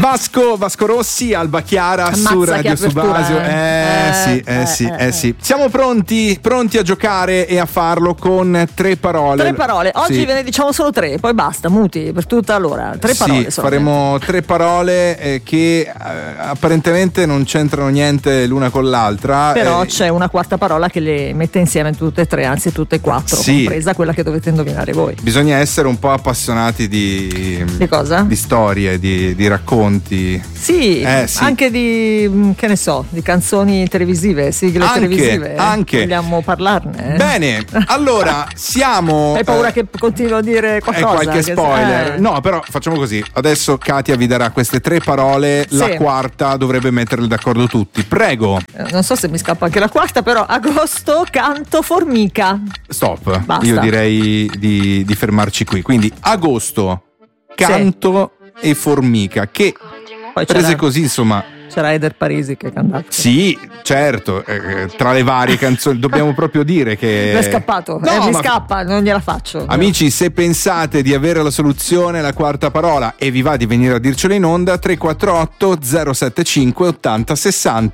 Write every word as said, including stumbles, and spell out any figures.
Vasco, Vasco Rossi, Alba Chiara. Ammazza su Radio Subasio. Eh, eh, eh sì, eh, eh sì, eh, eh sì. Siamo pronti, pronti a giocare e a farlo con tre parole. Tre parole. Oggi sì. ve ne diciamo solo tre, poi basta, muti per tutta l'ora. Tre sì, parole solo. Faremo tre parole eh, che eh, apparentemente non c'entrano niente l'una con l'altra. Però eh, c'è una quarta parola che le mette insieme tutte e tre, anzi tutte e quattro, sì. compresa quella che dovete indovinare voi. Bisogna essere un po' appassionati di, di cosa? Di storie, di, di racconti. Sì, eh, sì, anche di, che ne so, di canzoni televisive, sigle anche, televisive. Anche. Vogliamo parlarne? Bene, allora siamo. Hai paura eh, che continuo a dire qualcosa? È qualche che, spoiler. eh. No, però facciamo così. Adesso Katia vi darà queste tre parole. Sì. La quarta dovrebbe metterle d'accordo tutti. Prego. Non so se mi scappa anche la quarta, però agosto, canto, formica. Stop. Basta. Io direi di, di fermarci qui. Quindi agosto, canto sì. e formica. Che poi prese così, insomma. C'era Eder Parisi che cantava. Sì, certo, eh, tra le varie canzoni dobbiamo proprio dire che è scappato, no, eh, mi ma... scappa, non gliela faccio. Amici, se pensate di avere la soluzione, la quarta parola e vi va di venire a dircelo in onda, tre quattro otto zero sette cinque ottanta sessanta.